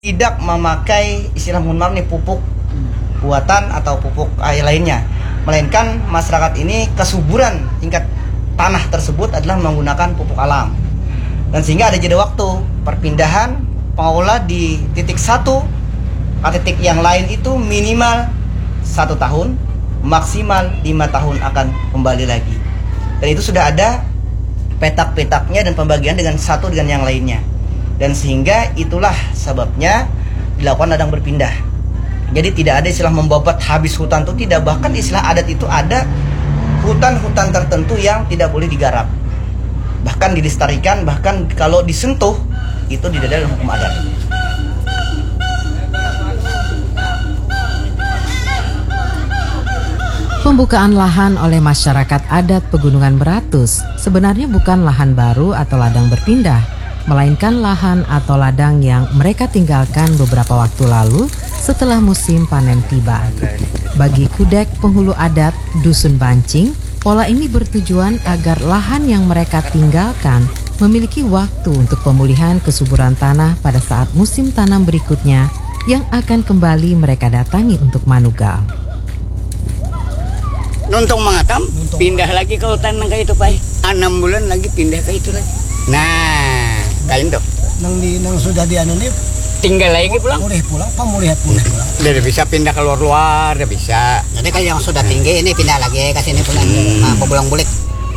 tidak memakai istilah mohon maaf nih pupuk buatan atau pupuk air lainnya, melainkan masyarakat ini kesuburan tingkat tanah tersebut adalah menggunakan pupuk alam. Dan sehingga ada jeda waktu perpindahan pengelola di titik satu ke titik yang lain itu minimal 1 tahun, maksimal 5 tahun akan kembali lagi. Dan itu sudah ada petak-petaknya dan pembagian dengan satu dengan yang lainnya. Dan sehingga itulah sebabnya dilakukan ladang berpindah. Jadi tidak ada istilah membabat habis hutan itu tidak. Bahkan istilah adat itu ada hutan-hutan tertentu yang tidak boleh digarap. Bahkan dilestarikan, bahkan kalau disentuh itu tidak ada dalam hukum adat. Pembukaan lahan oleh masyarakat adat Pegunungan Beratus sebenarnya bukan lahan baru atau ladang berpindah, melainkan lahan atau ladang yang mereka tinggalkan beberapa waktu lalu setelah musim panen tiba. Bagi Kudek penghulu adat Dusun Bancing, pola ini bertujuan agar lahan yang mereka tinggalkan memiliki waktu untuk pemulihan kesuburan tanah pada saat musim tanam berikutnya yang akan kembali mereka datangi untuk manugal. Nuntung mengatam, pindah lagi ke hutan kayak itu, Pak. 6 bulan lagi pindah ke itu lagi. Nah, kain tuh. Nang sudah dianu nih, tinggal lagi pulang. Mulai pulang. Udah bisa pindah ke luar, udah bisa. Jadi kan yang sudah tinggi ini pindah lagi ke sini pulang. Nah, pulang bulik.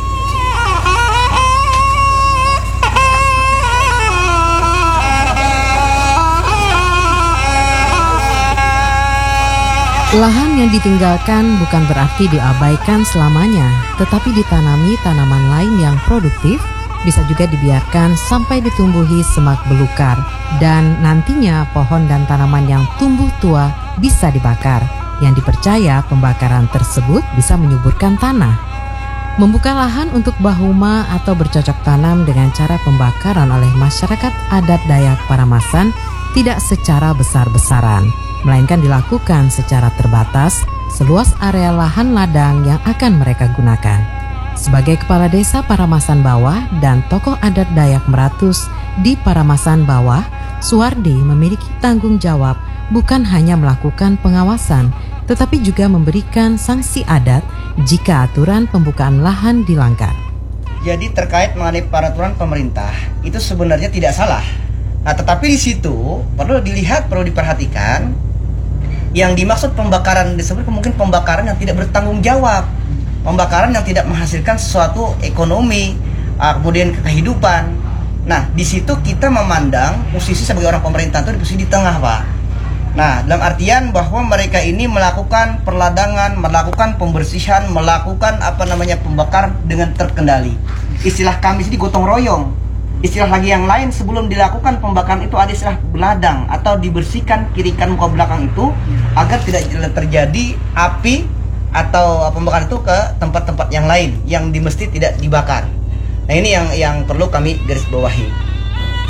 Lahan yang ditinggalkan bukan berarti diabaikan selamanya, tetapi ditanami tanaman lain yang produktif, bisa juga dibiarkan sampai ditumbuhi semak belukar, dan nantinya pohon dan tanaman yang tumbuh tua bisa dibakar, yang dipercaya pembakaran tersebut bisa menyuburkan tanah. Membuka lahan untuk bahuma atau bercocok tanam dengan cara pembakaran oleh masyarakat adat Dayak Paramasan tidak secara besar-besaran, melainkan dilakukan secara terbatas seluas area lahan ladang yang akan mereka gunakan. Sebagai kepala desa Paramasan Bawah dan tokoh adat Dayak Meratus di Paramasan Bawah, Suwardi memiliki tanggung jawab bukan hanya melakukan pengawasan, tetapi juga memberikan sanksi adat jika aturan pembukaan lahan dilanggar. Jadi terkait mengenai peraturan pemerintah itu sebenarnya tidak salah. Nah, tetapi di situ perlu dilihat, perlu diperhatikan. Yang dimaksud pembakaran disebut mungkin pembakaran yang tidak bertanggung jawab, pembakaran yang tidak menghasilkan sesuatu ekonomi, kemudian kehidupan. Nah, di situ kita memandang posisi sebagai orang pemerintah itu di posisi di tengah, Pak. Nah, dalam artian bahwa mereka ini melakukan perladangan, melakukan pembersihan, melakukan pembakaran dengan terkendali. Istilah kami sini gotong royong. Istilah lagi yang lain sebelum dilakukan pembakaran itu ada istilah beladang atau dibersihkan kiri kanan muka belakang itu agar tidak terjadi api atau pembakaran itu ke tempat-tempat yang lain yang mesti tidak dibakar. Nah, ini yang perlu kami garis bawahi.